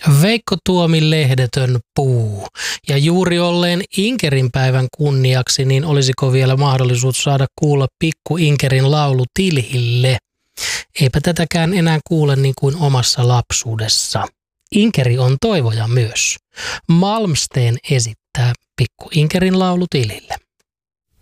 Veikko Tuomi Lehdetön puu. Ja juuri olleen Inkerin päivän kunniaksi, niin olisiko vielä mahdollisuus saada kuulla pikku Inkerin laulu Tilhille? Eipä tätäkään enää kuule niin kuin omassa lapsuudessa. Inkeri on toivoja myös. Malmsteen esittää pikku Inkerin laulu Tilhille.